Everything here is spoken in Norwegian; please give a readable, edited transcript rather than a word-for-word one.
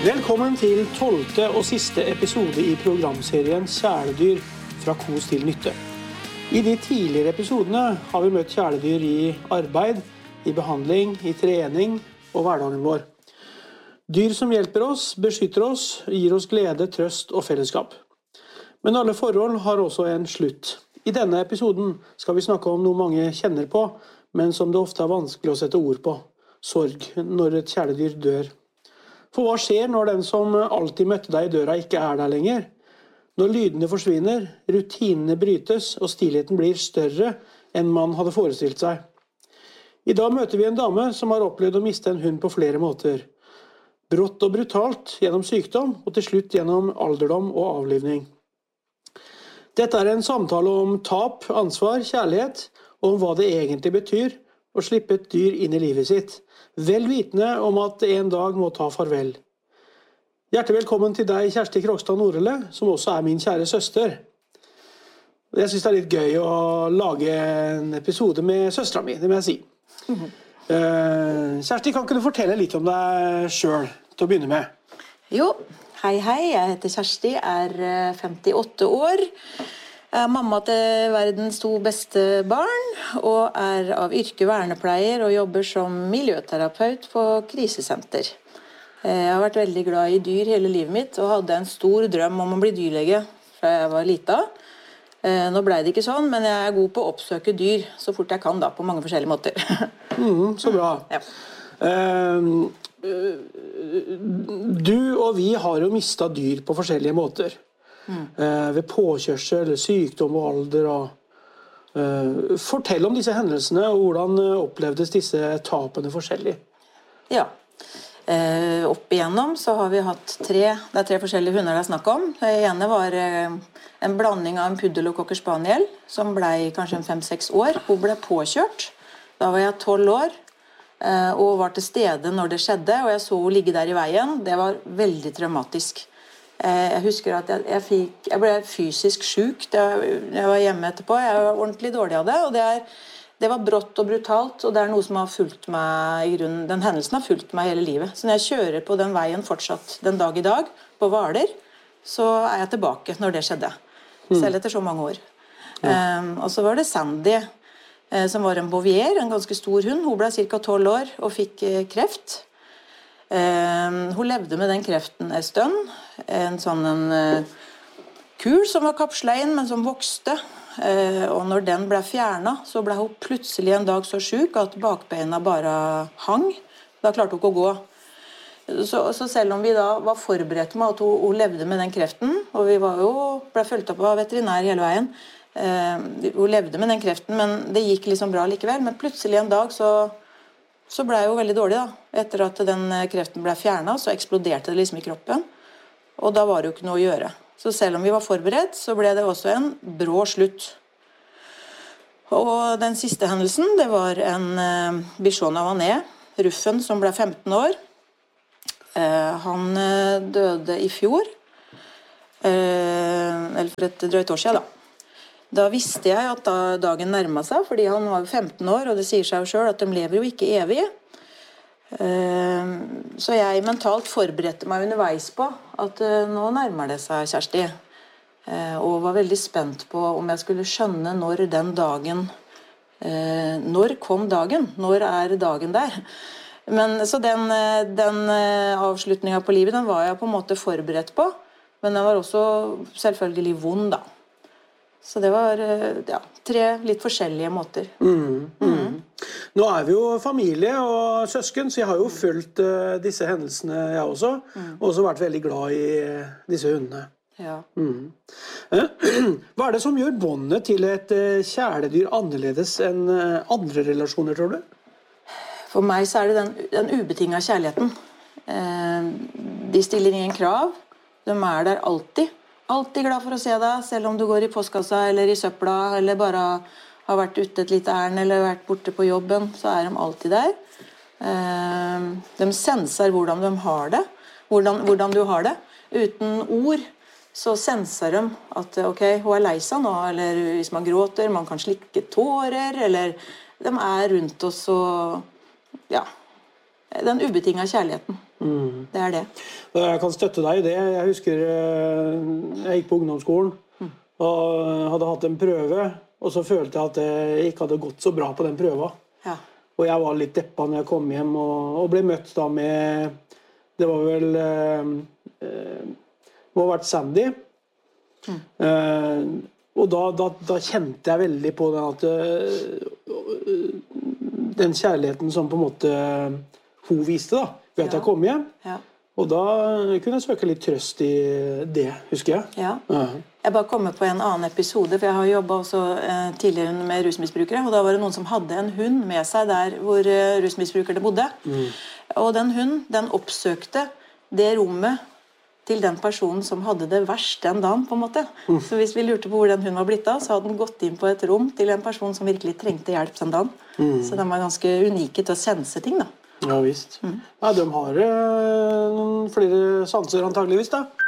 Velkommen til 12. og siste episode i programserien Kjæledyr fra kos til nytte. I de tidligere episodene har vi møtt kjæledyr i arbeid, i behandling, i trening og hverdagen vår. Dyr som hjelper oss, beskytter oss, gir oss glede, trøst og fellesskap. Men alle forhold har også en slutt. I denne episoden skal vi snakke om noe mange kjenner på, men som det ofte er vanskelig å sette ord på. Sorg når et kjæledyr dør. For hva skjer når den som alltid møtte deg i døra ikke er der lenger? Når lydene forsvinner, rutinene brytes og stillheten blir større enn man hadde forestilt seg. I dag møter vi en dame som har opplevd å miste en hund på flere måter. Brått og brutalt gjennom sykdom og til slutt gjennom alderdom og avlivning. Dette er en samtale om tap, ansvar, kjærlighet og om hva det egentlig betyr å slippe et dyr inn i livet sitt. Vel vitende om at det en dag må ta farvel. Hjertelig velkommen til deg, Kjersti Krogstad Norelle, som også er min kjære søster. Jeg synes det er litt gøy å lage en episode med søstera mi, det må jeg si. Kjersti, kan ikke du fortelle litt om deg selv til å begynne med? Jo, hei, jeg heter Kjersti, er 58 år. Jeg er mamma til verdens 2 beste barn, og er av yrke vernepleier og jobber som miljøterapeut på krisesenter. Jeg har vært veldig glad i dyr hele livet mitt, og hadde en stor drøm om å bli dyrlege fra jeg var liten. Nå ble det ikke sånn, men jeg er god på å oppsøke dyr så fort jeg kan da, på mange forskjellige måter. Så bra. Ja. Du og vi har jo mistet dyr på forskjellige måter. Ved påkjørsel, sykdom og alder. Fortell om disse hendelsene, og hvordan opplevdes disse tapene forskjellig? Ja, opp igjennom så har vi hatt 3 forskjellige hunder det er snakk om. Det ene var en blanding av en puddel og cocker spaniel, som ble kanskje 5-6 år. Hun ble påkjørt. Da var jeg 12 år, og var til stede når det skjedde, og jeg så hun ligge der i veien. Det var veldig traumatisk. Jeg husker at jeg ble fysisk syk da jeg var hjemme etterpå. Jeg var ordentlig dårlig av det, og det var brått og brutalt, og det er noe som har fulgt meg i grunnen. Den hendelsen har fulgt meg hele livet. Så når jeg kjører på den veien fortsatt den dag i dag, på Hvaler, så er jeg tilbake når det skjedde. Selv etter så mange år. Og så var det Sandy, som var en Bouvier, en ganske stor hund. Hun ble ca. 12 år og fikk kreft. Hun levde med den kreften en stund. En sånn kul som var kapslet inn, men som vokste. Og når den ble fjernet, så ble hun plutselig en dag så syk at bakbeina bare hang. Da klarte hun ikke å gå. Så selv om vi da var forberedt med at hun levde med den kreften, og vi ble fulgt opp av veterinær hele veien, hun levde med den kreften, men det gikk liksom bra likevel. Men plutselig en dag så ble jeg jo veldig dårlig da. Etter at den kreften ble fjernet, så eksploderte det liksom i kroppen. Og da var det jo ikke noe å gjøre. Så selv om vi var forberedt, så ble det også en brå slutt. Og den siste hendelsen, det var en Bichon Avané, Ruffen, som ble 15 år. Han døde i fjor, eller for et drøyt år siden da. Da visste jeg at dagen nærmet seg, fordi han var 15 år, og det sier seg jo selv at de lever jo ikke evig. Så jeg mentalt forberedte meg underveis på at nå nærmer det seg Kjersti. Og var veldig spent på om jeg skulle skjønne når den dagen, når kom dagen? Når er dagen der? Men så den avslutningen på livet, den var jeg på en måte forberedt på, men den var også selvfølgelig vond da. Så det var 3 litt forskjellige måter. Nå er vi jo familie og søsken, så jeg har jo fulgt disse hendelsene jeg også. Og også vært veldig glad i disse hundene. Ja. Hva er det som gjør båndet til et kjæledyr annerledes enn andre relasjoner, tror du? For meg så er det den ubetingede kjærligheten. De stiller ingen krav. De er der alltid. Alltid glad for å se deg, selv om du går i postkassa eller i søpla, eller bare har vært ute et lite ærend, eller vært borte på jobben, så er de alltid der. De senser hvordan de har det, hvordan du har det. Uten ord så senser de at ok, hun er lei seg nå, eller hvis man gråter, man kan slikke tårer, eller de er rundt oss og ja, den ubetingede kjærligheten. Det er det. Jeg kan støtte deg i det. Jeg husker jeg gikk på ungdomsskolen og hadde hatt en prøve, og så følte jeg at jeg ikke hadde gått så bra på den prøva. Ja. Og jeg var litt deppa når jeg kom hjem, og ble møtt da med, det var vel, det må ha vært Sandy. Og da kjente jeg veldig på den at den kjærligheten som på en måte hun viste da, ved at jeg kom hjem. Ja. Og da kunne jeg søke litt trøst i det, husker jeg. Ja. Jeg bare kommer på en annen episode, for jeg har jobbet også tidligere med rusmisbrukere, og da var det noen som hadde en hund med seg der hvor rusmisbrukerne bodde. Og den hunden, den oppsøkte det rommet til den personen som hadde det verst den dagen, på en måte. Så hvis vi lurte på hvor den hunden var blitt av, så hadde den gått inn på et rom til en person som virkelig trengte hjelp den dagen. Så den var ganske unike til å sense ting, da. Ja, visst. Ja, de har noen flere sanser antageligvis, da.